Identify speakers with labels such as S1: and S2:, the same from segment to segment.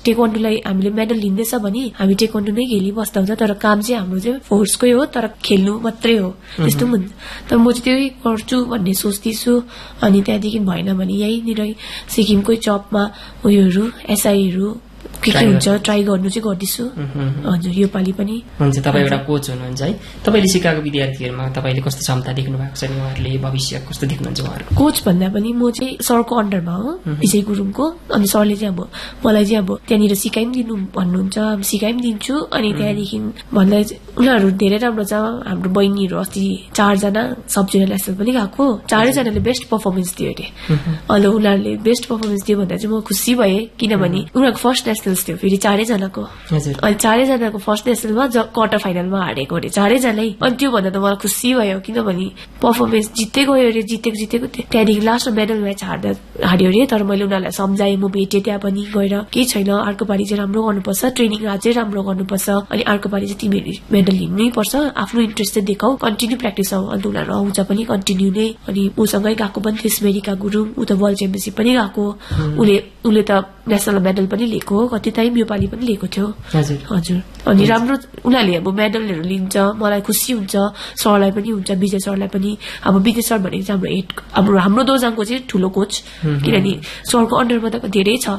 S1: टेक्वान्डोलाई हामीले मेडल लिँदैछ भने हामी टेक्वान्डो नै खेलिबस्दा हुन्छ, तर काम चाहिँ हाम्रो चाहिँ फोर्सकै हो, तर खेल्नु मात्रै हो त्यस्तो पनि हुन्छ। तर म चाहिँ त्यही गर्छु भन्ने सोच्दैछु। अनि त्यहाँदेखि भएन भने यहीँनिर सिक्किमकै चपमा उयोहरू एसआईहरू के हुन्छ ट्राई गर्नु चाहिँ गर्दैछु। हजुर योपालि पनि
S2: हुन्छ। तपाईँ एउटा कोच हुनुहुन्छ है, तपाईँले सिकाएको विद्यार्थीहरूमा तपाईँले कस्तो क्षमता देख्नु भएको छ, उहाँहरूले भविष्य कस्तो देख्नुहुन्छ उहाँहरूको?
S1: कोच भन्दा पनि म चाहिँ सरको अन्डरमा हो, विजय गुरुङको। अनि सरले चाहिँ अब मलाई चाहिँ अब त्यहाँनिर सिकाइ पनि दिनु भन्नुहुन्छ, सिकाइ पनि दिन्छु। अनि त्यहाँदेखि भन्दा उनीहरू धेरै राम्रो छ। हाम्रो बहिनीहरू अस्ति 4 जना सब जुनियर नेसनल पनि गएको, 4 जनाले बेस्ट पर्फर्मेन्स दियो अरे। अनि उनीहरूले बेस्ट पर्फर्मेन्स दियो भन्दा चाहिँ म खुसी भएँ, किनभने उनीहरूको फर्स्ट नेसनल्स थियो फेरि 4 जनाको। अनि 4 जनाको फर्स्ट नेसनलमा क्वार्टर फाइनलमा हारेको अरे 4 जनै। अनि त्यो भन्दा त मलाई खुसी भयो, किनभने पर्फर्मेन्स जित्दै गयो अरे, जितेको त्यहाँदेखि लास्टमा मेडल म्याच हार्यो अरे। तर मैले उनीहरूलाई सम्झाएँ, म भेटेँ त्यहाँ पनि गएर, केही छैन, अर्को पालि चाहिँ राम्रो गर्नुपर्छ, ट्रेनिङ अझै राम्रो गर्नुपर्छ, अनि अर्को पालि चाहिँ तिमीहरू मेडल लिनै पर्छ, आफ्नो इन्ट्रेस्ट चाहिँ देखाऊ, कन्टिन्यू प्र्याक्टिस हो। अनि उनीहरू आउँछ पनि कन्टिन्यू नै। अनि उसँगै गएको पनि थियो स्मेरिका गुरुङ, ऊ त वर्ल्ड च्याम्पियनसिप पनि गएको, उसले त नेसनल मेडल पनि लिएको, कति टाइम योपालि पनि लिएको थियो। हजुर। अनि राम्रो उनीहरूले अब मेडलहरू लिन्छ, मलाई खुसी हुन्छ, सरलाई पनि हुन्छ, विजय सरलाई पनि। अब विजय सर भनेको चाहिँ हाम्रो दोजाङको चाहिँ ठुलो कोच, किनभने सरको अन्डरमा त धेरै छ,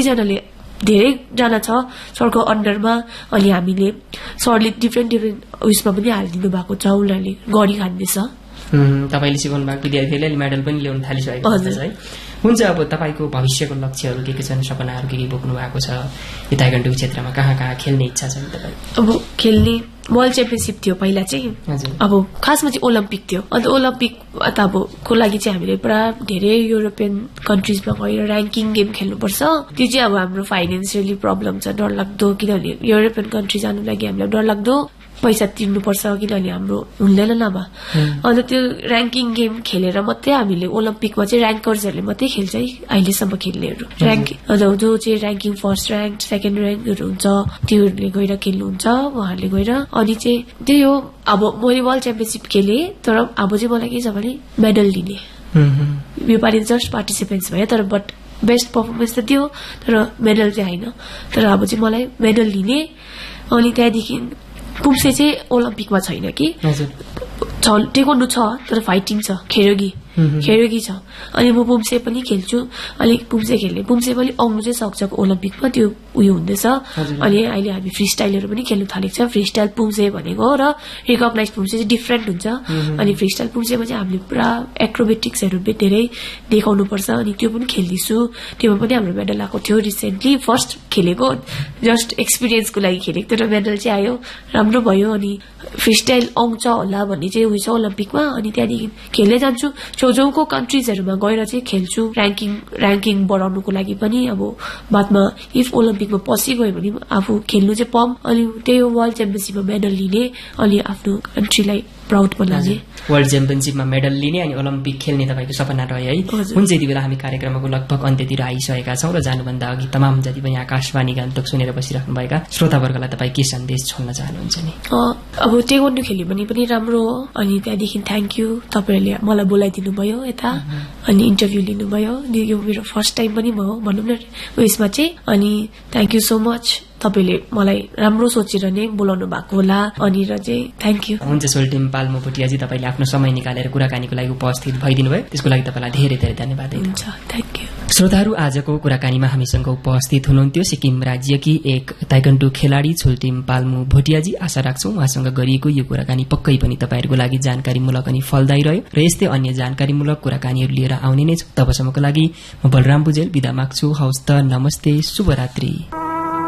S1: धेरैजना छ सरको अन्डरमा। अनि हामीले सरले डिफ्रेन्ट उयसमा पनि हालिदिनु भएको छ, उनीहरूले गरी खाँदैछ।
S2: तपाईँले सिकाउनु भएको विद्यार्थीहरूले मेडल पनि ल्याउन थालिसकेको छ है। हुन्छ। अब तपाईँको भविष्यको लक्ष्यहरू के छन्, सपनाहरू के बोक्नु भएको छ, यो ताइक्वान्डो क्षेत्रमा कहाँ खेल्ने इच्छा छ तपाईँ?
S1: अब खेल्ने वर्ल्ड च्याम्पियनसिप थियो पहिला चाहिँ, अब खासमा चाहिँ ओलम्पिक थियो। अन्त ओलम्पिक अब को लागि चाहिँ हामीले पुरा धेरै युरोपियन कन्ट्रिजमा गएर ऱ्याङ्किङ गेम खेल्नुपर्छ। त्यो चाहिँ अब हाम्रो फाइनेन्सियली प्रब्लम छ, डरलाग्दो, किनभने युरोपियन कन्ट्री जानु लागि हामीलाई डरलाग्दो पैसा तिर्नुपर्छ, किनभने हाम्रो हुँदैन नभए। अन्त त्यो ऱ्याङ्किङ गेम खेलेर मात्रै हामीले ओलम्पिकमा चाहिँ ऱ्याङ्कर्सहरूले मात्रै खेल्छ है अहिलेसम्म खेल्नेहरू। जो चाहिँ ऱ्याङ्किङ फर्स्ट ऱ्याङ्क सेकेन्ड ऱ्याङ्कहरू हुन्छ त्योहरूले गएर खेल्नुहुन्छ उहाँहरूले गएर। अनि चाहिँ त्यही हो, अब मैले वर्ल्ड च्याम्पियनसिप खेलेँ, तर अब चाहिँ मलाई के छ भने मेडल लिने। योपालि जस्ट पार्टिसिपेन्ट्स भयो, तर बट बेस्ट पर्फर्मेन्स त त्यो, तर मेडल चाहिँ होइन। तर अब चाहिँ मलाई मेडल लिने। अनि त्यहाँदेखि पुम्से चाहिँ ओलम्पिकमा छैन कि, टेक्वान्डो छ तर फाइटिङ छ, खेरोगी छ। अनि म पुम्से पनि खेल्छु, अलिक पुम्से खेल्ने, पुम्से पनि आउनु चाहिँ सक्छ ओलम्पिकमा, त्यो उयो हुँदैछ। अनि अहिले हामी फ्री स्टाइलहरू पनि खेल्नु थालेको छ। फ्री स्टाइल पुम्से भनेको र रिकगनाइज पुम्से चाहिँ डिफ्रेन्ट हुन्छ। अनि फ्री स्टाइल पुम्सेमा चाहिँ हामीले पुरा एक्रोबेटिक्सहरू धेरै देखाउनु पर्छ, अनि त्यो पनि खेल्दैछु। त्योमा पनि हाम्रो मेडल आएको थियो रिसेन्टली, फर्स्ट खेलेको, जस्ट एक्सपिरियन्सको लागि खेलेको, तर मेडल चाहिँ आयो, राम्रो भयो। अनि फ्री स्टाइल आउँछ होला भन्ने चाहिँ उयो छ ओलम्पिकमा। अनि त्यहाँदेखि खेल्दै जान्छु, छेउछाउको कन्ट्रिजहरूमा गएर चाहिँ खेल्छु, ऱ्याङ्किङ बढाउनुको लागि पनि। अब बादमा इफ ओलम्पिकमा पसिगयो भने आफू खेल्नु चाहिँ पाऊँ। अनि त्यही हो, वर्ल्ड च्याम्पियनसिपमा मेडल लिने, अनि आफ्नो कन्ट्रीलाई प्राउड बनाउने।
S2: वर्ल्ड च्याम्पियनसिपमा मेडल लिने अनि ओलम्पिक खेल्ने तपाईँको सपना रह्यो है। हुन्छ। यति बेला हामी कार्यक्रमको लगभग अन्त्यतिर आइसकेका छौँ र जानुभन्दा अघि तमाम जति पनि आकाशवाणी गान्तोक सुनेर बसिराख्नुभएका श्रोतावर्गलाई तपाईँ के सन्देश छोड्न चाहनुहुन्छ नि?
S1: अब टेक्वान्डो खेल्यो भने पनि राम्रो हो। अनि त्यहाँदेखि थ्याङ्क यू, तपाईँहरूले मलाई बोलाइदिनु भयो यता, अनि इन्टरभ्यू लिनुभयो। यो मेरो फर्स्ट टाइम पनि भयो भनौँ न उयसमा चाहिँ। अनि थ्याङ्क यू सो मच, तपाईँले मलाई राम्रो सोचेर नै बोलाउनु भएको होला। अनि र चाहिँ थ्याङ्क यू।
S2: हुन्छ। सोल्टिम पाल्मो भोटियाजी, तपाईँले आफ्नो समय निकालेर कुराकानीको लागि उपस्थित भइदिनु भयो, त्यसको लागि तपाईँलाई धेरै धेरै धन्यवाद।
S1: हुन्छ, थ्याङ्क यू।
S2: श्रोताहरू, आजको कुराकानीमा हामीसँग उपस्थित हुनुहुन्थ्यो सिक्किम राज्यकी एक ताइक्वान्डो खेलाडी सोल्टिम पाल्मो भोटियाजी। आशा राख्छौं उहाँसँग गरिएको यो कुराकानी पक्कै पनि तपाईँहरूको लागि जानकारीमूलक अनि फलदायी रह्यो र यस्तै अन्य जानकारीमूलक कुराकानीहरू लिएर आउने नै छ। तबसम्मको लागि म बलराम बुझेल बिदा माग्छु। हवस् त, नमस्ते, शुभरात्रि।